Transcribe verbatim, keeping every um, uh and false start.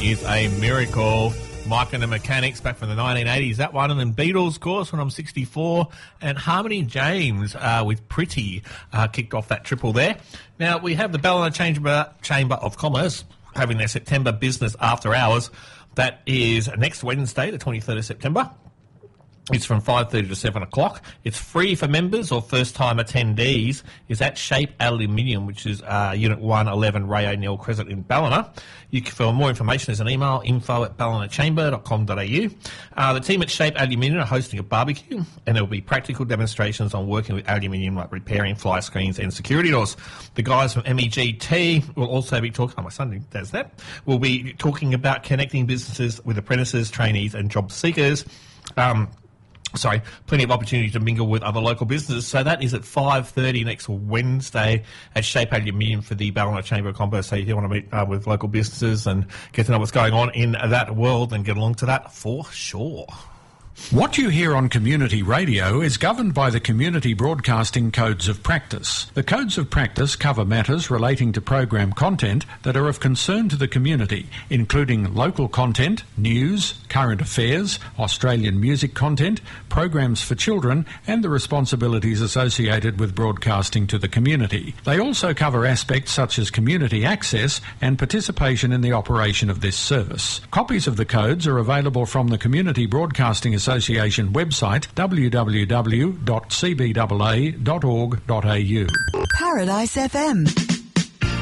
is a Miracle. Mike and the Mechanics back from the nineteen eighties. That one, and then Beatles, of course, when I'm sixty-four. And Harmony James uh, with Pretty uh, kicked off that triple there. Now, we have the Ballina Chamber, Chamber of Commerce having their September business after hours. That is next Wednesday, the twenty-third of September. It's from five thirty to seven o'clock. It's free for members or first-time attendees. It's at Shape Aluminium, which is uh, Unit one eleven Ray O'Neill Crescent in Ballina. You can, for more information, there's an email, info at ballina chamber dot com dot a u. Uh, the team at Shape Aluminium are hosting a barbecue, and there will be practical demonstrations on working with aluminium, like repairing fly screens and security doors. The guys from M E G T will also be talking, oh, my son does that, will be talking about connecting businesses with apprentices, trainees, and job seekers. Um... Sorry, plenty of opportunity to mingle with other local businesses. So that is at five thirty next Wednesday at Shape Aluminium for the Ballina Chamber of Commerce. So if you want to meet uh, with local businesses and get to know what's going on in that world, and get along to that for sure. What you hear on community radio is governed by the Community Broadcasting Codes of Practice. The Codes of Practice cover matters relating to program content that are of concern to the community, including local content, news, current affairs, Australian music content, programs for children, and the responsibilities associated with broadcasting to the community. They also cover aspects such as community access and participation in the operation of this service. Copies of the codes are available from the Community Broadcasting Association website, w w w dot c b a a dot org dot a u. Paradise F M.